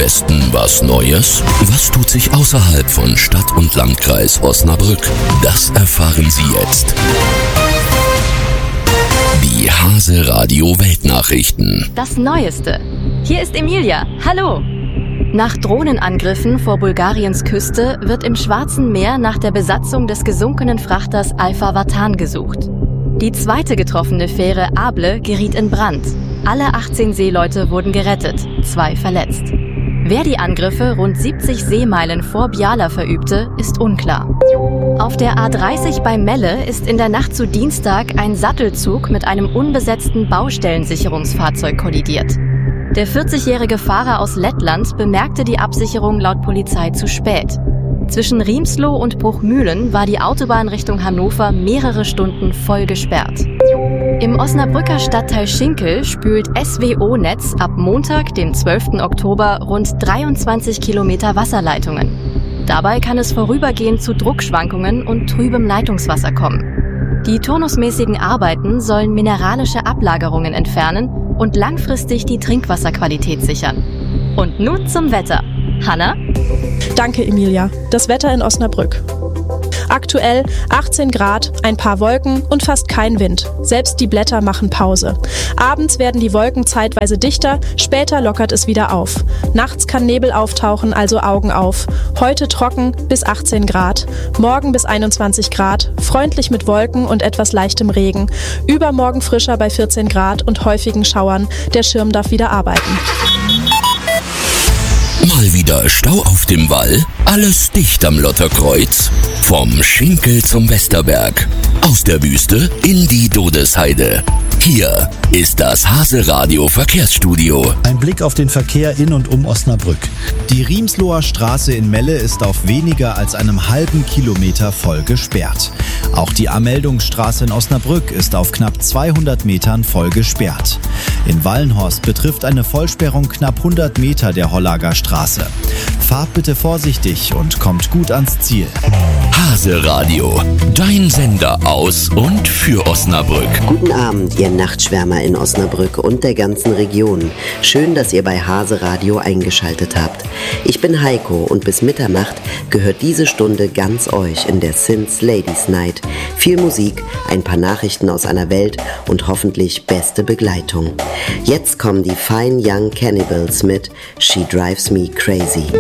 Westen was Neues? Was tut sich außerhalb von Stadt und Landkreis Osnabrück? Das erfahren Sie jetzt. Die Hase Radio Weltnachrichten. Das Neueste. Hier ist Emilia. Hallo. Nach Drohnenangriffen vor Bulgariens Küste wird im Schwarzen Meer nach der Besatzung des gesunkenen Frachters Alfa Vatan gesucht. Die zweite getroffene Fähre Able geriet in Brand. Alle 18 Seeleute wurden gerettet, 2 verletzt. Wer die Angriffe rund 70 Seemeilen vor Biala verübte, ist unklar. Auf der A30 bei Melle ist in der Nacht zu Dienstag ein Sattelzug mit einem unbesetzten Baustellensicherungsfahrzeug kollidiert. Der 40-jährige Fahrer aus Lettland bemerkte die Absicherung laut Polizei zu spät. Zwischen Riemsloh und Bruchmühlen war die Autobahn Richtung Hannover mehrere Stunden voll gesperrt. Im Osnabrücker Stadtteil Schinkel spült SWO-Netz ab Montag, dem 12. Oktober, rund 23 Kilometer Wasserleitungen. Dabei kann es vorübergehend zu Druckschwankungen und trübem Leitungswasser kommen. Die turnusmäßigen Arbeiten sollen mineralische Ablagerungen entfernen und langfristig die Trinkwasserqualität sichern. Und nun zum Wetter. Hanna? Danke, Emilia. Das Wetter in Osnabrück. Aktuell 18 Grad, ein paar Wolken und fast kein Wind. Selbst die Blätter machen Pause. Abends werden die Wolken zeitweise dichter, später lockert es wieder auf. Nachts kann Nebel auftauchen, also Augen auf. Heute trocken bis 18 Grad, morgen bis 21 Grad, freundlich mit Wolken und etwas leichtem Regen. Übermorgen frischer bei 14 Grad und häufigen Schauern. Der Schirm darf wieder arbeiten. Mal wieder Stau auf dem Wall, alles dicht am Lotterkreuz. Vom Schinkel zum Westerberg, aus der Wüste in die Dodesheide. Hier ist das Hase Radio Verkehrsstudio. Ein Blick auf den Verkehr in und um Osnabrück. Die Riemsloher Straße in Melle ist auf weniger als einem halben Kilometer voll gesperrt. Auch die Ameldungsstraße in Osnabrück ist auf knapp 200 Metern voll gesperrt. In Wallenhorst betrifft eine Vollsperrung knapp 100 Meter der Hollager Straße. Fahrt bitte vorsichtig und kommt gut ans Ziel. Hase Radio, dein Sender aus und für Osnabrück. Guten Abend, ihr Nachtschwärmer in Osnabrück und der ganzen Region. Schön, dass ihr bei Hase Radio eingeschaltet habt. Ich bin Heiko und bis Mitternacht gehört diese Stunde ganz euch in der Sins Ladies Night. Viel Musik, ein paar Nachrichten aus einer Welt und hoffentlich beste Begleitung. Jetzt kommen die Fine Young Cannibals mit She Drives Me Crazy.